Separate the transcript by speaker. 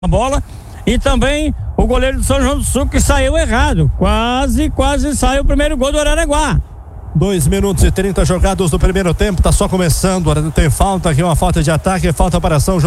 Speaker 1: a bola, e também o goleiro do São João do Sul que saiu errado, quase saiu o primeiro gol do Araranguá.
Speaker 2: 2 minutos e 30 jogados do primeiro tempo, tá só começando, tem falta aqui, uma falta de ataque, falta para São João